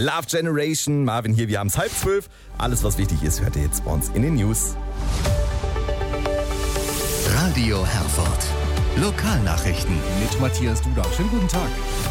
Love Generation. Marvin hier, wir haben es 11:30. Alles, was wichtig ist, hört ihr jetzt bei uns in den News. Radio Herford. Lokalnachrichten. Mit Matthias Duda. Schönen guten Tag.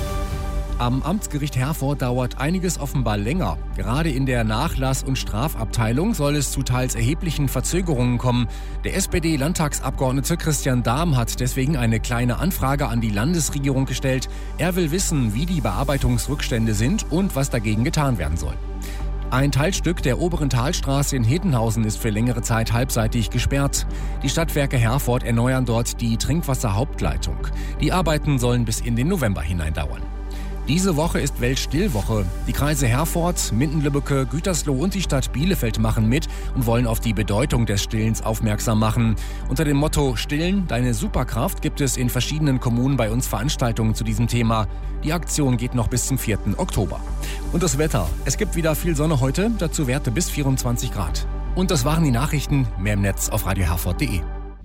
Am Amtsgericht Herford dauert einiges offenbar länger. Gerade in der Nachlass- und Strafabteilung soll es zu teils erheblichen Verzögerungen kommen. Der SPD-Landtagsabgeordnete Christian Dahm hat deswegen eine kleine Anfrage an die Landesregierung gestellt. Er will wissen, wie die Bearbeitungsrückstände sind und was dagegen getan werden soll. Ein Teilstück der oberen Talstraße in Hedenhausen ist für längere Zeit halbseitig gesperrt. Die Stadtwerke Herford erneuern dort die Trinkwasserhauptleitung. Die Arbeiten sollen bis in den November hinein dauern. Diese Woche ist Weltstillwoche. Die Kreise Herford, Minden-Lübbecke, Gütersloh und die Stadt Bielefeld machen mit und wollen auf die Bedeutung des Stillens aufmerksam machen. Unter dem Motto Stillen, deine Superkraft gibt es in verschiedenen Kommunen bei uns Veranstaltungen zu diesem Thema. Die Aktion geht noch bis zum 4. Oktober. Und das Wetter. Es gibt wieder viel Sonne heute, dazu Werte bis 24 Grad. Und das waren die Nachrichten. Mehr im Netz auf radioherford.de.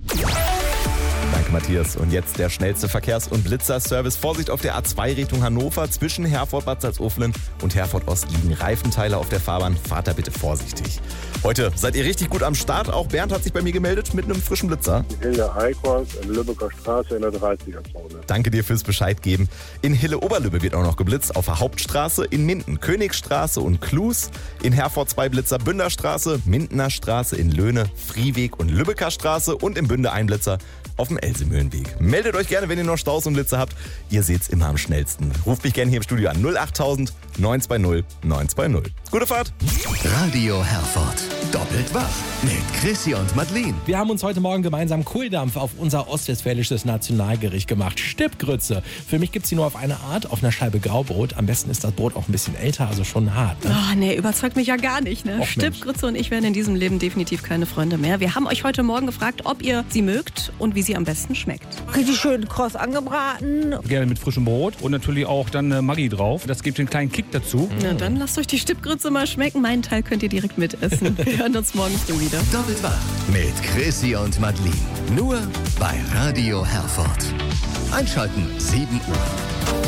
Danke, Matthias. Und jetzt der schnellste Verkehrs- und Blitzerservice. Vorsicht auf der A2 Richtung Hannover. Zwischen Herford-Bad Salzuflen und Herford-Ost liegen Reifenteile auf der Fahrbahn. Fahrt da bitte vorsichtig. Heute seid ihr richtig gut am Start. Auch Bernd hat sich bei mir gemeldet mit einem frischen Blitzer. Hille Eichholz in Lübecker Straße in der 30er-Zone. Danke dir fürs Bescheid geben. In Hille-Oberlübbe wird auch noch geblitzt. Auf der Hauptstraße, in Minden, Königsstraße und Klus. In Herford 2 Blitzer, Bünderstraße, Mindener Straße in Löhne, Frieweg und Lübecker Straße und im Bünde ein Blitzer auf dem Elsemühlenweg. Meldet euch gerne, wenn ihr noch Staus und Blitze habt. Ihr seht's immer am schnellsten. Ruft mich gerne hier im Studio an. 08000 920 920. Gute Fahrt. Radio Herford. Doppelt wach mit Chrissy und Madeline. Wir haben uns heute Morgen gemeinsam Kohldampf auf unser ostwestfälisches Nationalgericht gemacht. Stippgrütze. Für mich gibt's die nur auf eine Art, auf einer Scheibe Graubrot. Am besten ist das Brot auch ein bisschen älter, also schon hart. Ne? Oh, nee, überzeugt mich ja gar nicht. Ne? Stippgrütze und ich werden in diesem Leben definitiv keine Freunde mehr. Wir haben euch heute Morgen gefragt, ob ihr sie mögt und wie sie am besten schmeckt. Richtig schön kross angebraten. Gerne mit frischem Brot und natürlich auch dann Maggi drauf. Das gibt einen kleinen Kick dazu. Na dann lasst euch die Stippgrütze mal schmecken. Meinen Teil könnt ihr direkt mitessen. Wir hören uns morgen früh wieder. Doppelt wach mit Chrissy und Madeline. Nur bei Radio Herford. Einschalten 7 Uhr.